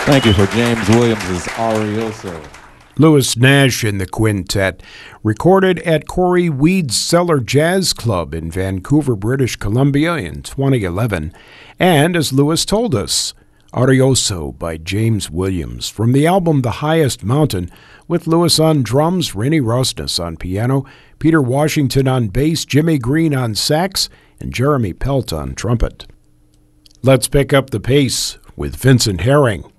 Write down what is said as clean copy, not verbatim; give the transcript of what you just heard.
Thank you for James Williams' Arioso. Louis Nash in the quintet, recorded at Corey Weed's Cellar Jazz Club in Vancouver, British Columbia in 2011. And as Louis told us, Arioso by James Williams from the album The Highest Mountain, with Louis on drums, Rennie Rosnes on piano, Peter Washington on bass, Jimmy Green on sax, and Jeremy Pelt on trumpet. Let's pick up the pace with Vincent Herring.